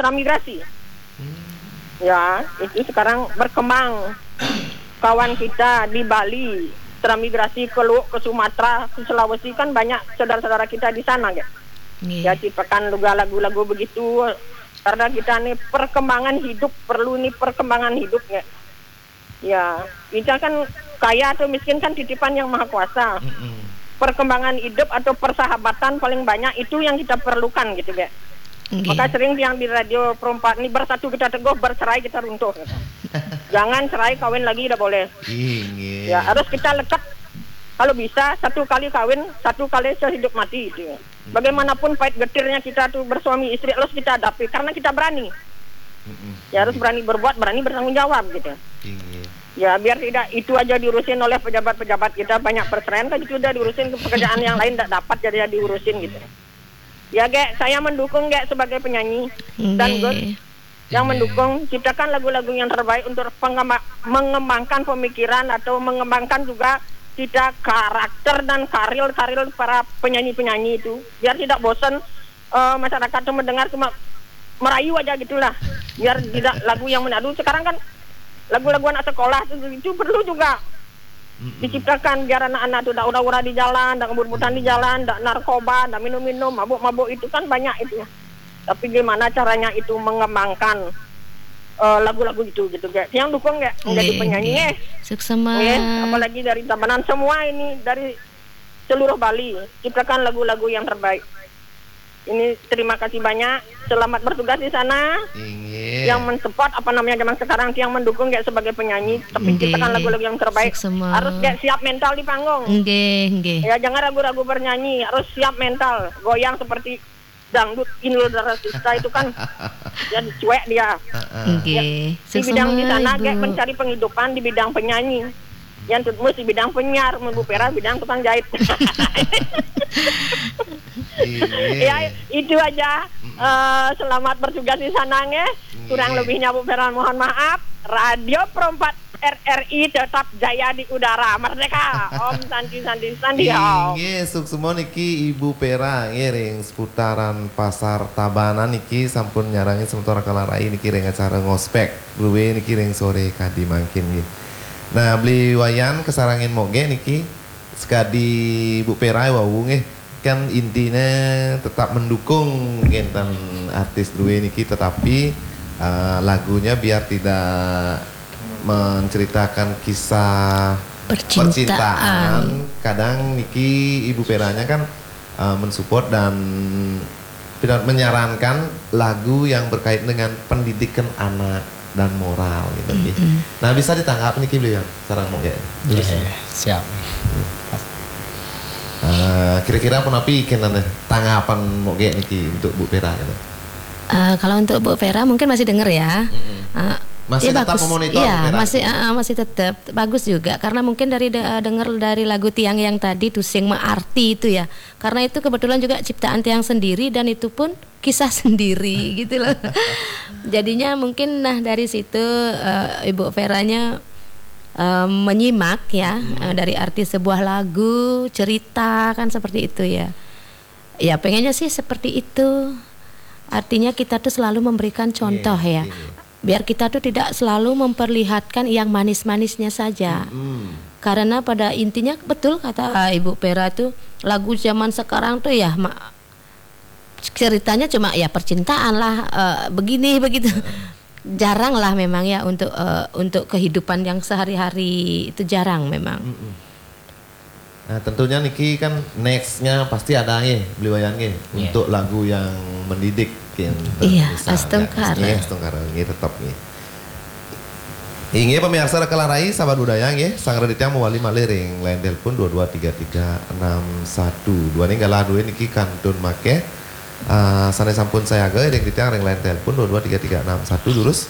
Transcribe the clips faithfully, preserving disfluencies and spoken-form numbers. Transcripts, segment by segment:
transmigrasi. Ya, itu sekarang berkembang. Kawan kita di Bali transmigrasi ke Luwu, ke Sumatera, ke Sulawesi, kan banyak saudara-saudara kita di sana, ya. Yeah. Ya, ciptakan lagu-lagu begitu. Karena kita nih perkembangan hidup, perlu nih perkembangan hidup, ya. Ya, kita kan kaya atau miskin kan titipan yang maha kuasa. Mm-mm. Perkembangan hidup atau persahabatan paling banyak itu yang kita perlukan, gitu, ya. Okay. Maka sering yang di radio perempat ini bersatu kita teguh, bercerai kita runtuh. Gitu. Jangan cerai kawin lagi, tidak boleh. Ingin. Ya, harus kita lekat. Kalau bisa satu kali kawin, satu kali sehidup mati. Gitu. Bagaimanapun pahit getirnya kita tuh bersuami istri harus kita hadapi karena kita berani. Ya harus berani berbuat, berani bertanggung jawab gitu. Ingin. Ya biar tidak itu aja diurusin oleh pejabat-pejabat kita, banyak perceraian kan itu udah diurusin ke pekerjaan yang lain tidak dapat jadi diurusin gitu. Ya Gek, saya mendukung Gek sebagai penyanyi dan Gus yang mendukung ciptakan lagu-lagu yang terbaik untuk pengembang, mengembangkan pemikiran atau mengembangkan juga kita karakter dan karir-karir para penyanyi-penyanyi itu biar tidak bosan uh, masyarakat itu mendengar cuma merayu aja gitulah, biar tidak lagu yang menadu. Sekarang kan lagu-lagu anak sekolah itu, itu perlu juga diciptakan biar anak-anak itu tidak ura-ura di jalan, tidak ngebut-butan di jalan, tidak narkoba, tidak minum-minum, mabuk-mabuk itu kan banyak itu. Tapi gimana caranya itu mengembangkan uh, lagu-lagu itu gitu guys. Yang dukung ya menjadi Nge, penyanyi nge. ya. Sukses Mas. Apalagi dari Tabanan semua ini dari seluruh Bali ciptakan lagu-lagu yang terbaik. Ini terima kasih banyak. Selamat bertugas di sana. Ingin. Yang mensupport apa namanya zaman sekarang yang mendukung kayak sebagai penyanyi tapi Nge. ciptakan lagu-lagu yang terbaik. Sukses, Harus kayak siap mental di panggung. Nggih, nggih. Ya jangan ragu-ragu bernyanyi, harus siap mental. Goyang seperti dangdut Inul Daratista itu kan jadi cuek dia. Nggih. Ya, di bidang di sana kayak mencari penghidupan di bidang penyanyi. Yang tutmus di bidang penyiar, Bu Pera bidang tukang jahit. Ya itu aja. Uh, selamat bertugas di sana nge. Kurang lebihnya Bu Pera mohon maaf. Radio Perempat R R I tetap jaya di udara, merdeka. Om Santi Santi Santi. Inge suksemo niki Ibu Pera ngiring seputaran pasar Tabanan niki sampun nyarangi sementara kalarai niki ring acara ngospek. Luwe niki ring sore kadi mangkin nggih. Nah, beli wayan kesarangin moge niki sekadi Bu Pera wau nggih. Kan intinya tetap mendukung gentan artis luwe niki tetapi Uh, lagunya biar tidak menceritakan kisah Percintaan. percintaan. Kadang Niki Ibu Peranya kan uh, mensupport dan tidak menyarankan lagu yang berkait dengan pendidikan anak dan moral gitu. Mm-hmm. Nah bisa ditangkap Niki beliau sarang mau ya. Yeah, siap. Uh, kira-kira apa napi kenane tanggapan mau Niki untuk Bu Pera gitu. Uh, kalau untuk Bu Vera mungkin masih dengar ya. Mm-hmm. uh, masih ya tetap bagus. memonitor. Iya, masih uh, masih tetap bagus juga karena mungkin dari uh, dengar dari lagu Tiang yang tadi Tusing Maarti itu ya. Karena itu kebetulan juga ciptaan Tiang sendiri dan itu pun kisah sendiri gitu loh. Jadinya mungkin nah dari situ uh, Ibu Veranya uh, menyimak ya hmm. uh, dari arti sebuah lagu, cerita kan seperti itu ya. Ya pengennya sih seperti itu. Artinya kita tuh selalu memberikan contoh yeah, ya, yeah. biar kita tuh tidak selalu memperlihatkan yang manis-manisnya saja. Mm-hmm. Karena pada intinya betul kata Ibu Pera tuh lagu zaman sekarang tuh ya ma- ceritanya cuma ya percintaan lah, uh, begini begitu. Mm-hmm. Jarang lah memang ya untuk uh, untuk kehidupan yang sehari-hari itu jarang memang. Mm-hmm. Nah tentunya Niki kan nextnya pasti ada ya beli wayang ya yeah. untuk lagu yang mendidik yang iya Astungkara ya Astungkara ini tetap nih. Inge pemirsa rekalarai sahabat budaya nggih sang reditnya mewali maliring lain telepon dua dua tiga tiga enam satu dua nih galah dua niki kantun make uh, sana sampun saya ge yang ditang ring lain telepon dua dua tiga tiga enam satu lurus.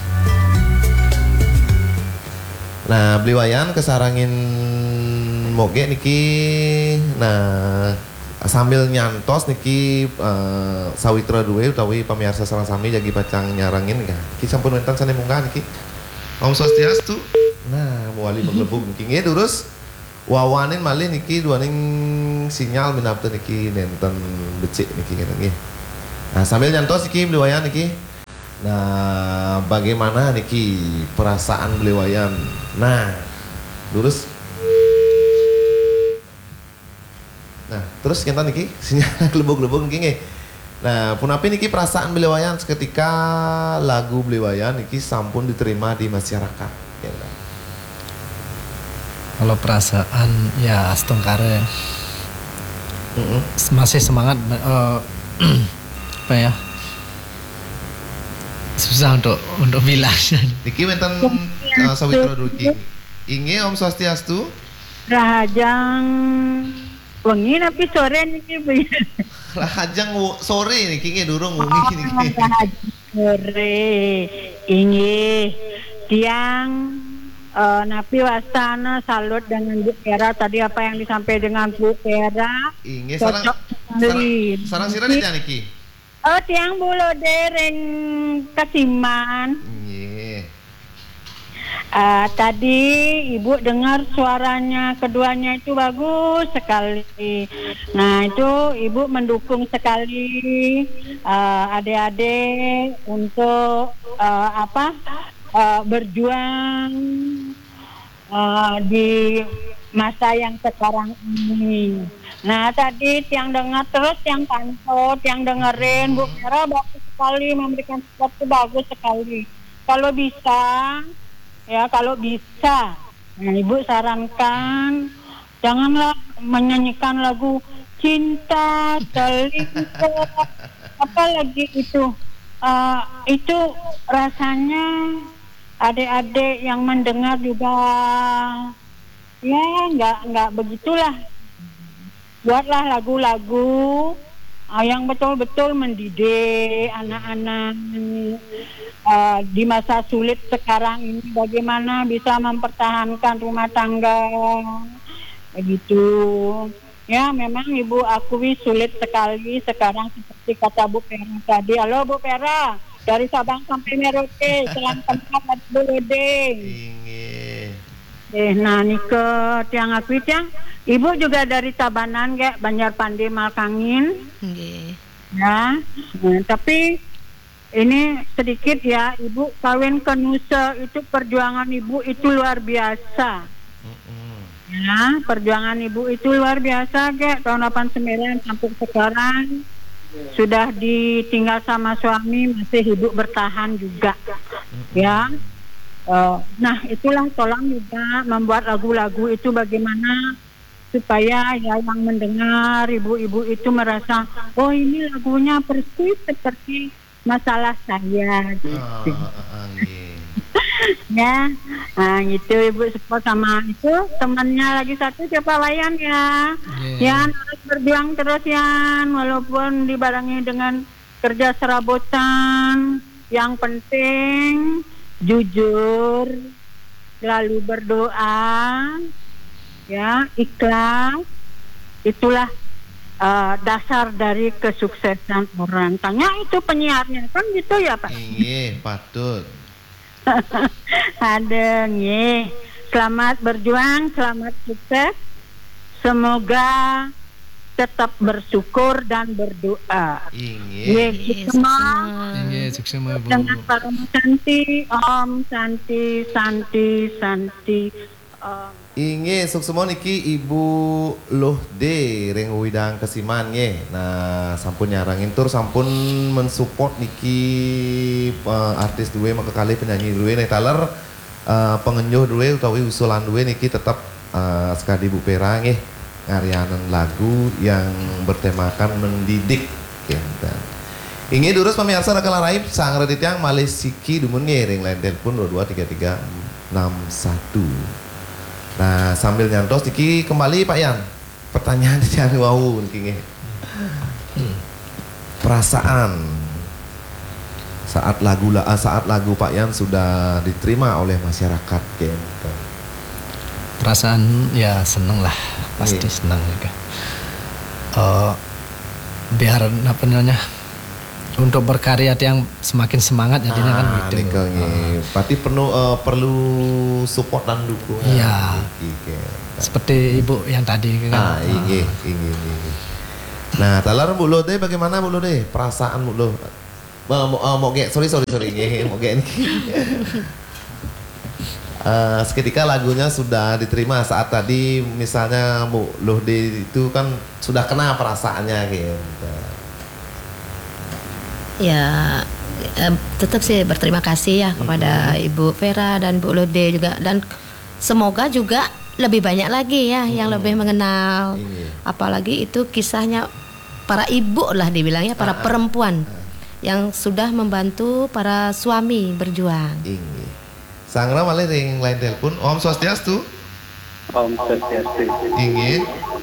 Nah beli wayan kesarangin moge niki nah sambil nyantos niki uh, sawitra duwe utawi pamirsa sareng sami jagi pacang nyarangin kan ki sampun wonten sane munggah niki Om Swastiastu nah muali meglebung niki nggih terus wawanin malih niki duaning sinyal minaptun niki nenten becik niki ngene nggih nah sambil nyantos niki beli wayan niki Nah, bagaimana niki perasaan belewayan? Nah, lurus. Nah, terus kita niki sinyal gelebog-gelebog niki nggih. Nah, punapi niki perasaan belewayan ketika lagu belewayan niki sampun diterima di masyarakat. Ya, kalau perasaan ya setengkare mm-hmm. masih semangat uh, apa ya? Susah untuk untuk bilang. Niki wonten uh, sawetara duki. Inge Om Swastiastu. Rahajang wengi tapi sore niki. Rahajang sore niki nggih durung wengi niki. Sore inggih tiang uh, napi wastana salut dengan Bu Pera tadi apa yang disampaikan dengan Bu Pera. Inggih sareng sareng sareng sira niki. Oh tiang bulu dereng Kasiman. Nggih. Uh, tadi Ibu dengar suaranya keduanya itu bagus sekali. Nah itu Ibu mendukung sekali uh, adik-adik untuk uh, apa uh, berjuang uh, di masa yang sekarang ini. Nah tadi tiang dengar terus tiang pantau, tiang dengerin Bu Pera bagus sekali memberikan sesuatu bagus sekali. Kalau bisa ya kalau bisa, nah Ibu sarankan janganlah menyanyikan lagu cinta selingkuh, apalagi itu, uh, itu rasanya adik-adik yang mendengar juga ya nggak nggak begitulah. Buatlah lagu-lagu uh, yang betul-betul mendidik anak-anak uh, di masa sulit sekarang ini, bagaimana bisa mempertahankan rumah tangga begitu. Ya memang Ibu akui sulit sekali sekarang seperti kata Bu Pera tadi. Halo Bu Pera, dari Sabang sampai Merauke, selang tempat ada Bolodeng. Eh nah ke tiang akui tiang. Ibu juga dari Tabanan kayak Banjarpandi Malkangin. Okay. Ya. Nah, tapi ini sedikit ya, Ibu kawin ke Nusa itu perjuangan Ibu itu luar biasa. Mm-hmm. Ya, perjuangan Ibu itu luar biasa kayak tahun delapan puluh sembilan sampai sekarang sudah ditinggal sama suami masih hidup bertahan juga. Mm-hmm. Ya. Uh, nah, itulah tolong juga membuat lagu-lagu itu bagaimana supaya ya yang mendengar ibu-ibu itu merasa oh ini lagunya persis seperti masalah saya gitu. Oh, uh, okay. Ya, nah itu Ibu support sama itu temannya lagi satu siapa Wayan ya. Yeah. Ya harus berjuang terus ya walaupun dibarengi dengan kerja serabutan. Yang penting jujur, selalu berdoa. Ya, ikhlas, itulah uh, dasar dari kesuksesan orang. Tanya itu penyiarnya, kan gitu ya Pak? Iya, patut. Ada, nih. Selamat berjuang, selamat sukses. Semoga tetap bersyukur dan berdoa. Iya, semua. Iya, sukses Bu. Dengan para Santi, Om Santi, Santi, Santi. Um, Inge sukses niki Ibu Lohde reng widang Kasiman nggih. Nah, sampun nyarangin tur sampun mensupport niki uh, artis duwe maka kali penyanyi duwe nek taler uh, pengenjuh duwe utawi usulan duwe niki tetap uh, sekali Bu Pera nggih ngaryanen lagu yang bertemakan mendidik gitu. Inge durus pemirsa Rakala Raib sang redit yang malih siki dumun nggih ring line telepon dua dua tiga tiga enam satu. Nah sambil nyantos iki kembali Pak Yan, pertanyaan dari wau niki perasaan saat lagu saat lagu Pak Yan sudah diterima oleh masyarakat gitu. Perasaan ya seneng lah, pasti yeah. Seneng juga. Uh, biar apa namanya untuk berkarya yang semakin semangat jadinya ah, kan gitu. Uh. Berarti perlu uh, perlu support dan dukungan. Iya. Seperti Ibu yang tadi kan. Ah, iya, iya, iya. Nah, talar Bu Lode bagaimana Bu Lode? Perasaan Bu Lode Mau mau mau ge, sorry sorry sorry nggih, mau ge niki. Uh, seketika lagunya sudah diterima saat tadi misalnya Bu Luhdi itu kan sudah kena perasaannya gitu. Ya eh, tetap sih berterima kasih ya kepada mm-hmm. Ibu Vera dan Bu Luhdi juga, dan semoga juga lebih banyak lagi ya mm-hmm. yang lebih mengenal. Mm-hmm. Apalagi itu kisahnya para ibu lah dibilangnya, para ah, perempuan ah. yang sudah membantu para suami berjuang. Ini. Sangra malah ring lain telepon. Om Swastiastu. Om Swastiastu. Ingin.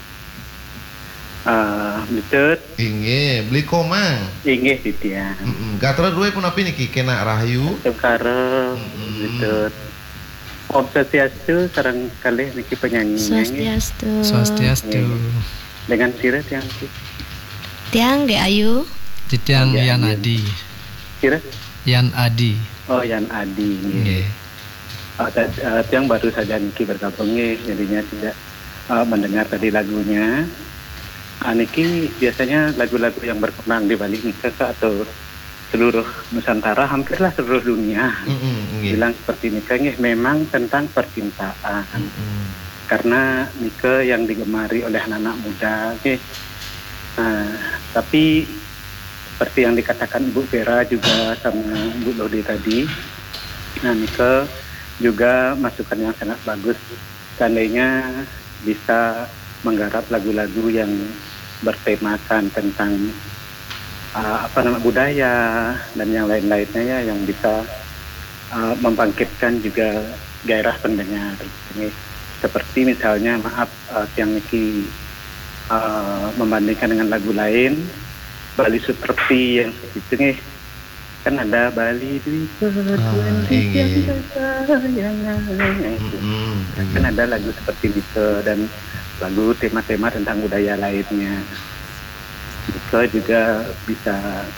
Ah, betul. Ingin beli komang. Ingin titian. Heeh. Gatra dua pun apa niki kena rahayu. Sekarang betul. Om Swastiastu sareng kali niki penyanyi. Swastiastu. Swastiastu. Dengan sirat yang Tiang Ge Ayu. Tiang Yan Adi. Sirat Yan Adi. Oh, Yan Adi. Nggih. Uh, uh, yang baru saja Niki bergabung nih, jadinya tidak uh, mendengar tadi lagunya. Uh, Niki biasanya lagu-lagu yang berkembang di Bali Niki atau seluruh Nusantara, hampirlah seluruh dunia. Mm-hmm, bilang seperti Niki memang tentang percintaan. Mm-hmm. Karena Niki yang digemari oleh anak-anak muda. Okay. Uh, tapi seperti yang dikatakan Ibu Vera juga sama Bu Lodi tadi, nah Niki juga masukan yang sangat bagus. Seandainya bisa menggarap lagu-lagu yang bertemakan tentang uh, apa nama budaya dan yang lain-lainnya ya, yang bisa uh, membangkitkan juga gairah pendengar. Ini seperti misalnya maaf uh, yang Niki uh, membandingkan dengan lagu lain, Bali Suterti yang seperti nih. Kan ada Bali di pertuan yang kesayangan. Kan ada lagu seperti itu dan lagu tema-tema tentang budaya lainnya. Itu juga bisa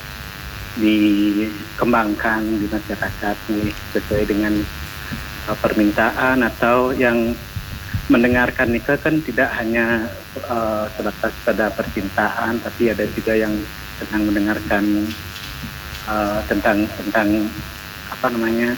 dikembangkan di masyarakat nih sesuai dengan uh, permintaan atau yang mendengarkan itu kan tidak hanya uh, sebatas pada percintaan, tapi ada juga yang sedang mendengarkan Uh, tentang tentang apa namanya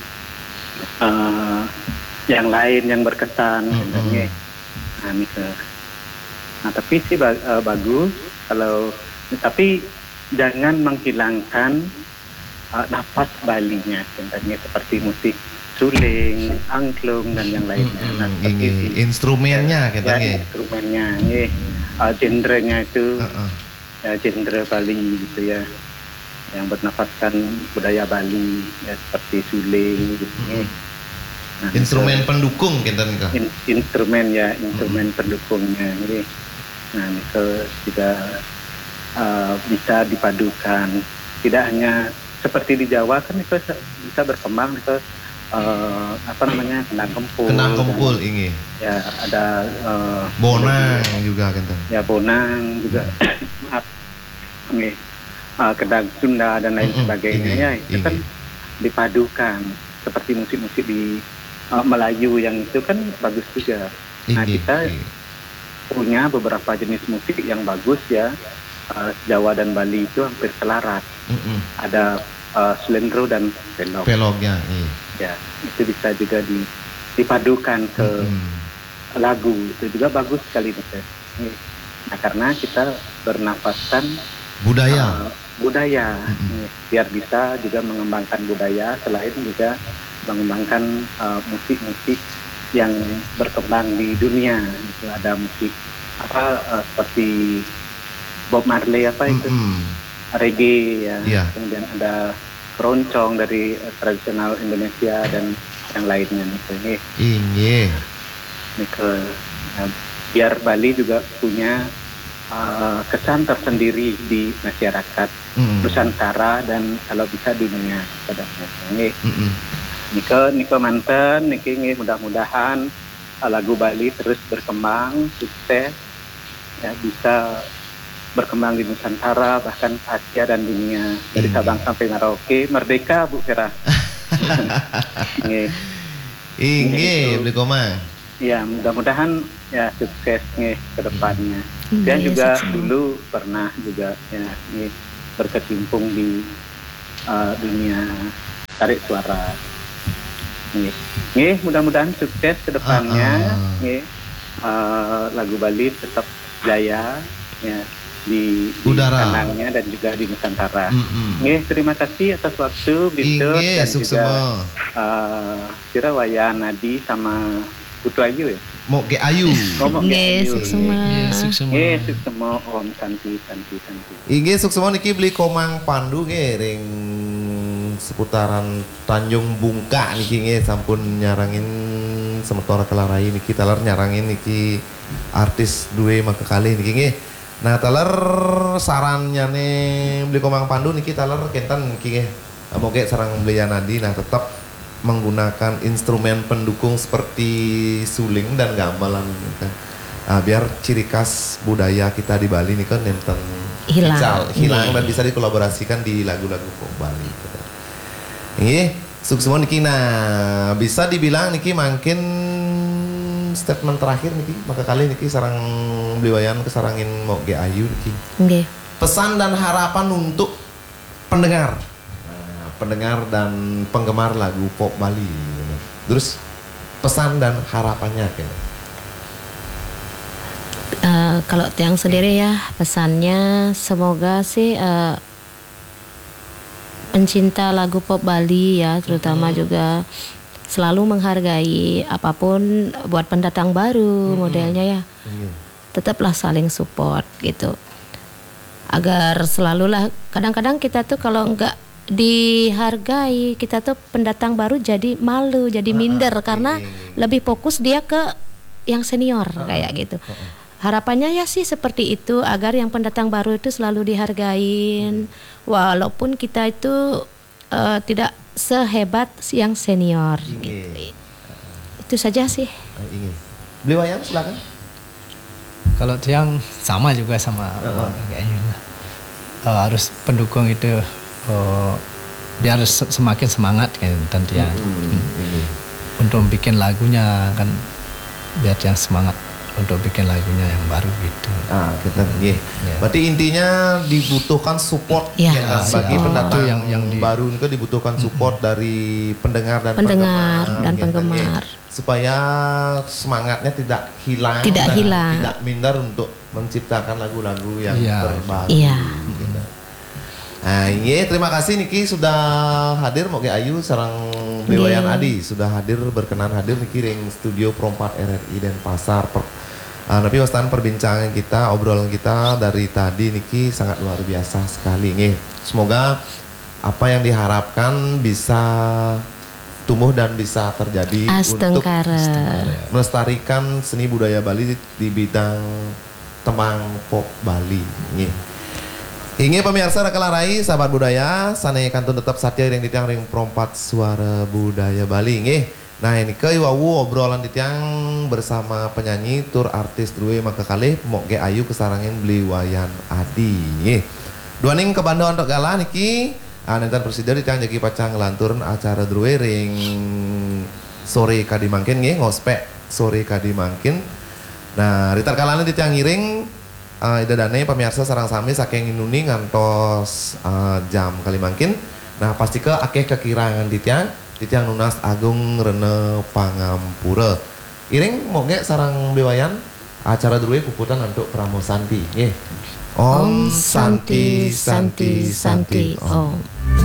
uh, yang lain yang berkesan. Mm-hmm. Nah, gitu. Nah tapi sih ba- uh, bagus kalau, tapi jangan menghilangkan uh, nafas Balinya, contohnya seperti musik suling, angklung dan yang lainnya. Mm-hmm. Nah, seperti ini instrumennya ya, kita ya, instrumennya, nih uh, genrenya itu uh-uh. ya, genre Bali gitu ya, yang bernafaskan budaya Bali ya, seperti suling gitu. Hmm. Nah, instrumen itu, pendukung kita nih. In, instrumen ya, instrumen hmm. pendukungnya ini. Nah, itu juga uh, bisa dipadukan. Tidak hanya seperti di Jawa kan itu bisa berkembang itu uh, apa namanya kendang kempul. Kendang kempul ini. Ya, ada uh, bonang juga kan. Ya, bonang juga. Maaf. Nih. Uh, kedang Sunda dan lain mm-hmm. sebagainya ya, itu kan dipadukan seperti musik-musik di uh, Melayu yang itu kan bagus juga. Nah kita punya beberapa jenis musik yang bagus ya, uh, Jawa dan Bali itu hampir selaras. Mm-hmm. Ada uh, slendro dan pelog. Pelognya, iya. Ya itu bisa juga di, dipadukan ke mm-hmm. lagu, itu juga bagus sekali nih. Nah karena kita bernafaskan budaya. Uh, budaya mm-hmm. biar bisa juga mengembangkan budaya, selain juga mengembangkan uh, musik-musik yang berkembang di dunia. Itu ada musik apa uh, seperti Bob Marley apa itu mm-hmm. reggae ya, yeah. Kemudian ada keroncong dari uh, tradisional Indonesia dan yang lainnya nih. Ini nih ke uh, biar Bali juga punya Uh, kesan tersendiri di masyarakat mm. Nusantara dan kalau bisa di dunia pada ini. Niko Niko manten, niki mudah-mudahan uh, lagu Bali terus berkembang, sukses, ya bisa berkembang di Nusantara bahkan Asia dan dunia, dari Sabang sampai Merauke, merdeka Bu Vera. Ingin beli koma. Ya mudah-mudahan ya sukses nih ke depannya. Saya juga dulu pernah juga ya ini berkecimpung di uh, dunia tarik suara. Nggih, nggih mudah-mudahan sukses ke depannya. Nggih, uh, lagu Bali tetap jaya ya di, di kanangnya dan juga di Nusantara. Nggih, terima kasih atas waktu Bitur dan juga uh, Sira Waya Nadi sama Putu Ayu ya. Moge Ayu. Nggih, suksema. Nggih, suksema Om Santi Santi Santi. Inggih suksema niki beli Komang Pandu nggih ring seputaran Tanjung Bungka niki nggih sampun nyarangin sementara kelarai niki taler nyarangin niki artis duwe maka kali niki nggih. Nah taler sarannya nih beli Komang Pandu niki taler kenten niki nggih. Moge sarang belian Nadi nah tetap menggunakan instrumen pendukung seperti suling dan gamelan kan. Nah, biar ciri khas budaya kita di Bali ini kan nenten hilang, hilang, hilang dan bisa dikolaborasikan di lagu-lagu pop Bali. Gitu. Ini suksema niki nah bisa dibilang niki makin statement terakhir niki maka kali niki sarang Bliwayan kesarangin Moge Ayu niki. Okay. Pesan dan harapan untuk pendengar. pendengar dan penggemar lagu pop Bali. Terus pesan dan harapannya kan? Uh, kalau Tiang sendiri ya pesannya semoga sih uh, pencinta lagu pop Bali ya terutama hmm. juga selalu menghargai apapun buat pendatang baru hmm. modelnya ya. Hmm. Tetaplah saling support gitu. Agar selalulah kadang-kadang kita tuh kalau enggak dihargai kita tuh pendatang baru jadi malu jadi minder ah, karena ini. Lebih fokus dia ke yang senior ah, kayak gitu ah, ah. Harapannya ya sih seperti itu agar yang pendatang baru itu selalu dihargain hmm. walaupun kita itu uh, tidak sehebat yang senior gitu. Itu saja sih. Bliwayan silakan. Kalau Tiang sama juga sama uh, kayaknya uh, harus pendukung itu Oh, biar semakin semangat kan tentunya mm-hmm. hmm. untuk bikin lagunya kan biar yang semangat untuk bikin lagunya yang baru gitu. Ah kita yeah. yeah. Berarti intinya dibutuhkan support yeah. ya, bagi oh. pendatang yang, yang di... baru itu dibutuhkan support mm-hmm. dari pendengar dan pendengar penggemar, dan gitu, penggemar ya. Supaya semangatnya tidak hilang tidak dan hilang tidak minder untuk menciptakan lagu-lagu yang yeah. terbaru. Yeah. Gitu. Nah, iya terima kasih Niki sudah hadir Moge Ayu sarang Bliwayan Adi sudah hadir berkenan hadir Niki ring studio Perompat R R I Denpasar. Per, uh, tapi wastan perbincangan kita obrolan kita dari tadi Niki sangat luar biasa sekali nih. Semoga apa yang diharapkan bisa tumbuh dan bisa terjadi Astengkara. Untuk melestarikan seni budaya Bali di bidang temang pop Bali nih. Ingin pemirsa Rakalarai, sahabat budaya, sanai kantun tetap satya yang ditiang ring perompat suara budaya Bali. Nggih. Nah ini ke wawu obrolan ditiang bersama penyanyi tur artis Drue maka kali Moge Ayu kesarangin Bliwayan Adi. Nggih. Dua ning ke Bandung untuk gala niki, ah nanti presiden ditiang jadi pacang ngelanturun acara Drue ring sore kadi mangkin nggih ngospek sore kadi mangkin. Nah ritar kalane ditiang ngiring Uh, ida dane pemirsa sarang sami saking inuni ngantos uh, jam kali mangkin. Nah pasti ke akeh kekirangan ditiang ditiang nunas Agung Rene Pangampura. Iring moge sarang Bliwayan acara Drue puputan untuk Pramosanti. Nggih. Om Santi Santi Santi Om.